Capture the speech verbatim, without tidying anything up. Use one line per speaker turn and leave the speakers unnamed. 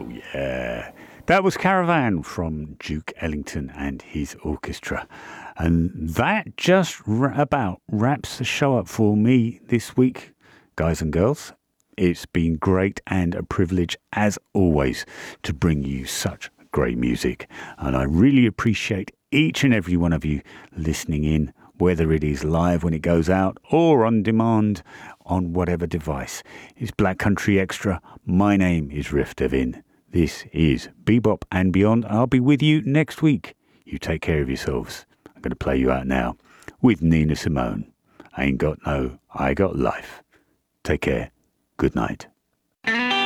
Oh, yeah. That was Caravan from Duke Ellington and his orchestra. And that just ra- about wraps the show up for me this week, guys and girls. It's been great and a privilege, as always, to bring you such great music. And I really appreciate each and every one of you listening in, whether it is live when it goes out or on demand on whatever device. It's Black Country Extra. My name is Riff Devin. This is Bebop and Beyond. I'll be with you next week. You take care of yourselves. I'm going to play you out now with Nina Simone. I ain't got no, I got life. Take care. Good night.